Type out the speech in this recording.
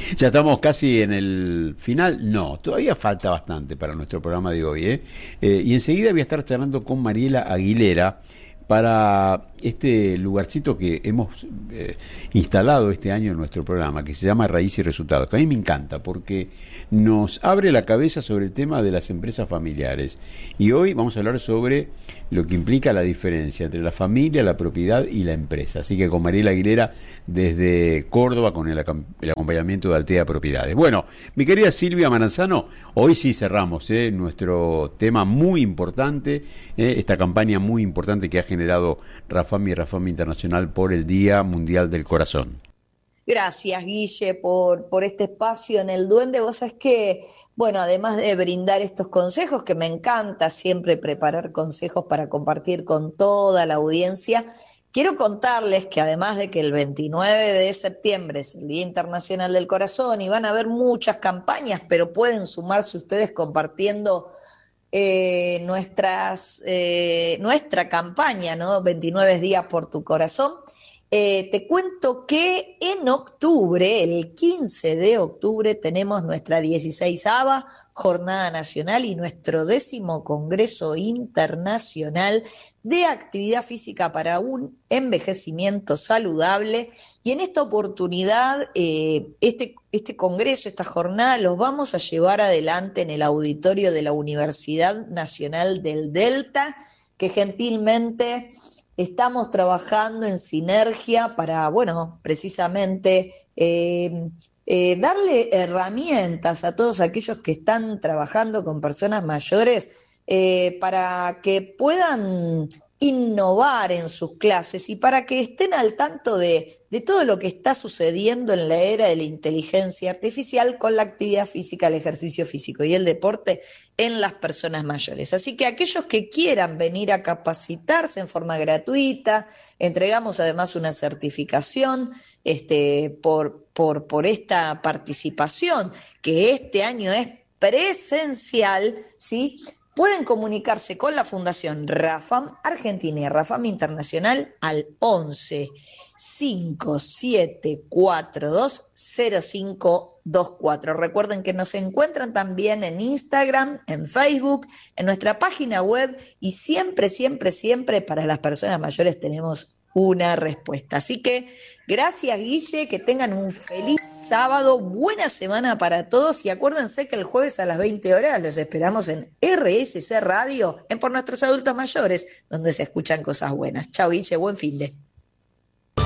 Ya estamos casi en el final. No, todavía falta bastante para nuestro programa de hoy, ¿eh? Y enseguida voy a estar charlando con Mariela Aguilera para este lugarcito que hemos instalado este año en nuestro programa, que se llama Raíz y Resultados, que a mí me encanta porque nos abre la cabeza sobre el tema de las empresas familiares. Y hoy vamos a hablar sobre lo que implica la diferencia entre la familia, la propiedad y la empresa. Así que con Mariela Aguilera desde Córdoba con el acompañamiento de Altea Propiedades. Bueno, mi querida Silvia Maranzano, hoy sí cerramos nuestro tema muy importante, esta campaña muy importante que ha generado Rafami y Rafami Internacional por el Día Mundial del Corazón. Gracias, Guille, por este espacio en el Duende. Vos sabés que, bueno, además de brindar estos consejos, que me encanta siempre preparar consejos para compartir con toda la audiencia, quiero contarles que además de que el 29 de septiembre es el Día Internacional del Corazón y van a haber muchas campañas, pero pueden sumarse ustedes compartiendo nuestra campaña, ¿no? 29 días por tu corazón. Te cuento que en octubre, el 15 de octubre, tenemos nuestra 16ª Jornada Nacional y nuestro 10º Congreso Internacional de Actividad Física para un Envejecimiento Saludable. Y en esta oportunidad, este congreso, esta jornada, los vamos a llevar adelante en el auditorio de la Universidad Nacional del Delta, que gentilmente estamos trabajando en sinergia para, bueno, precisamente darle herramientas a todos aquellos que están trabajando con personas mayores para que puedan innovar en sus clases y para que estén al tanto de todo lo que está sucediendo en la era de la inteligencia artificial con la actividad física, el ejercicio físico y el deporte en las personas mayores. Así que aquellos que quieran venir a capacitarse en forma gratuita, entregamos además una certificación por esta participación, que este año es presencial, ¿sí? Pueden comunicarse con la Fundación Rafam Argentina y Rafam Internacional al 11 5742 0524. Recuerden que nos encuentran también en Instagram, en Facebook, en nuestra página web y siempre, siempre, siempre para las personas mayores tenemos una respuesta. Así que gracias, Guille, que tengan un feliz sábado, buena semana para todos y acuérdense que el jueves a las 20 horas los esperamos en RSC Radio, en Por Nuestros Adultos Mayores, donde se escuchan cosas buenas. Chao, Guille, buen fin de.